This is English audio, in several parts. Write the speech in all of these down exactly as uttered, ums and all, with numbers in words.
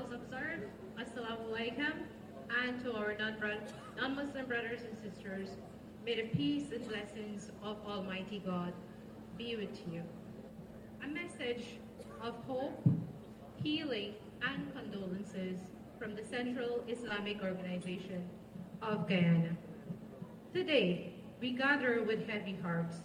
Pause observed. Assalamu alaikum. And to our non-Muslim brothers and sisters, may the peace and blessings of Almighty God be with you. A message of hope, healing, and condolences from the Central Islamic Organization of Guyana. Today, we gather with heavy hearts,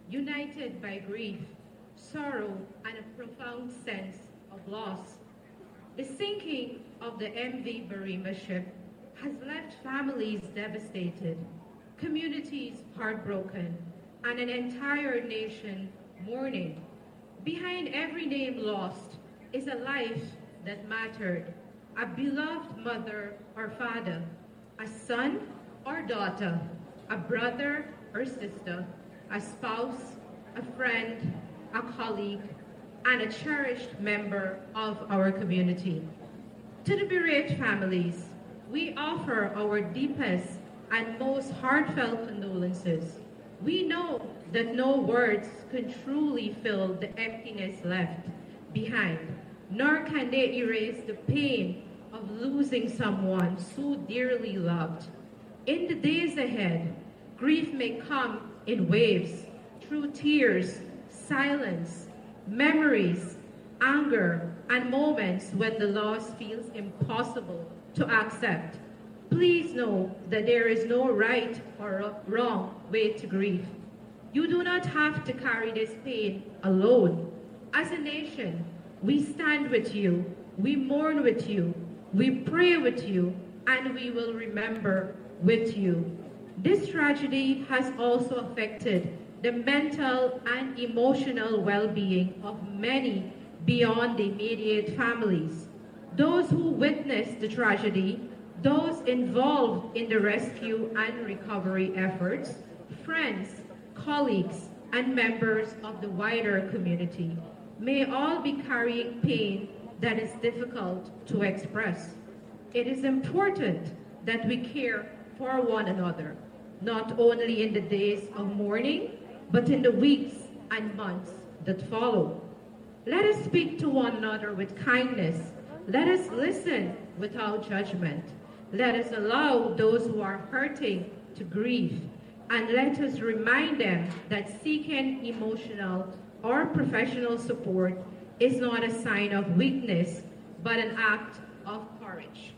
united by grief, sorrow, and a profound sense of loss. The sinking of the M V Barima ship has left families devastated, communities heartbroken, and an entire nation mourning. Behind every name lost is a life that mattered, a beloved mother or father, a son or daughter, a brother or sister, a spouse, a friend, a colleague, and a cherished member of our community. To the bereaved families, we offer our deepest and most heartfelt condolences. We know that no words can truly fill the emptiness left behind, nor can they erase the pain of losing someone so dearly loved. In the days ahead, grief may come in waves, through tears, silence, memories, anger, and moments when the loss feels impossible to accept. Please know that there is no right or wrong way to grieve. You do not have to carry this pain alone. As a nation, we stand with you, we mourn with you, we pray with you, and we will remember with you. This tragedy has also affected the mental and emotional well-being of many beyond the immediate families. Those who witnessed the tragedy, those involved in the rescue and recovery efforts, friends, colleagues, and members of the wider community may all be carrying pain that is difficult to express. It is important that we care for one another, not only in the days of mourning, but in the weeks and months that follow. Let us speak to one another with kindness. Let us listen without judgment. Let us allow those who are hurting to grieve, and let us remind them that seeking emotional or professional support is not a sign of weakness, but an act of courage.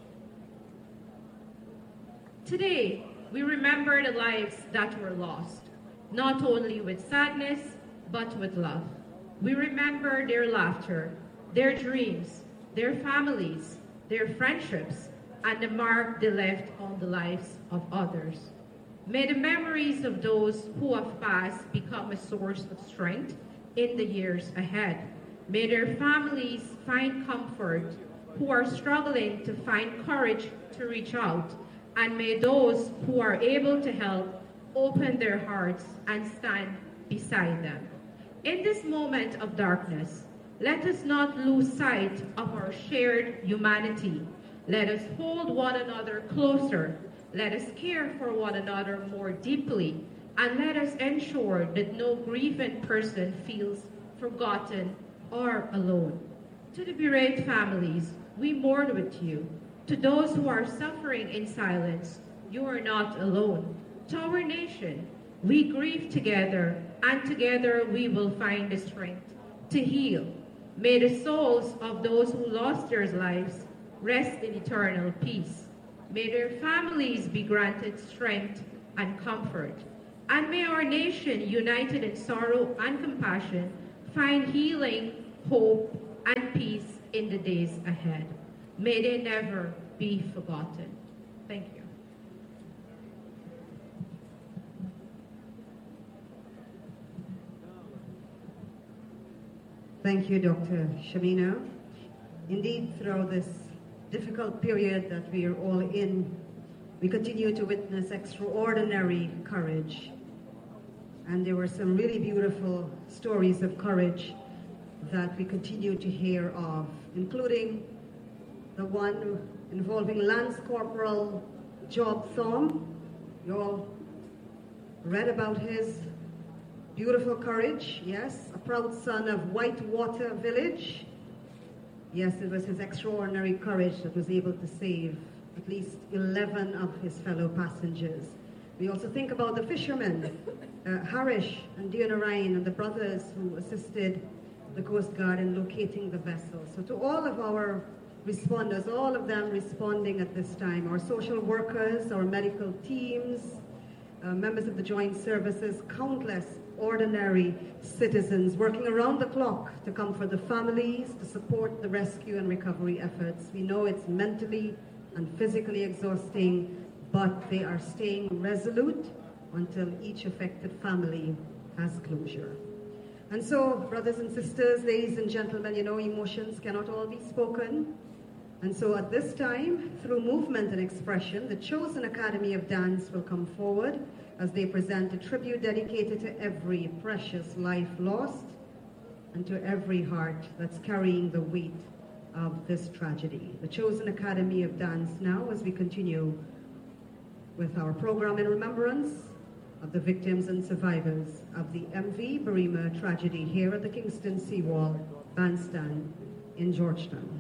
Today, we remember the lives that were lost, not only with sadness, but with love. We remember their laughter, their dreams, their families, their friendships, and the mark they left on the lives of others. May the memories of those who have passed become a source of strength in the years ahead. May their families find comfort who are struggling to find courage to reach out, and may those who are able to help open their hearts and stand beside them. In this moment of darkness, let us not lose sight of our shared humanity. Let us hold one another closer. Let us care for one another more deeply, and let us ensure that no grieving person feels forgotten or alone. To the bereaved families, we mourn with you. To those who are suffering in silence, you are not alone. To our nation, we grieve together, and together we will find the strength to heal. May the souls of those who lost their lives rest in eternal peace. May their families be granted strength and comfort. And may our nation, united in sorrow and compassion, find healing, hope, and peace in the days ahead. May they never be forgotten. Thank you. Thank you, Doctor Shamina. Indeed, throughout this difficult period that we are all in, we continue to witness extraordinary courage. And there were some really beautiful stories of courage that we continue to hear of, including the one involving Lance Corporal Job Thom. You all read about his beautiful courage, yes, a proud son of Whitewater Village, Yes, it was his extraordinary courage that was able to save at least eleven of his fellow passengers. We also think about the fishermen, uh, Harish and Diana Ryan, and the brothers who assisted the Coast Guard in locating the vessel. So to all of our responders, all of them responding at this time, our social workers, our medical teams, uh, members of the joint services, countless ordinary citizens working around the clock to comfort the families, to support the rescue and recovery efforts. We know it's mentally and physically exhausting, but they are staying resolute until each affected family has closure. And so, brothers and sisters, ladies and gentlemen, you know, emotions cannot all be spoken. And so at this time, through movement and expression, the Chosen Academy of Dance will come forward as they present a tribute dedicated to every precious life lost and to every heart that's carrying the weight of this tragedy. The Chosen Academy of Dance now, as we continue with our program in remembrance of the victims and survivors of the M V Berrima tragedy here at the Kingston Seawall Bandstand in Georgetown.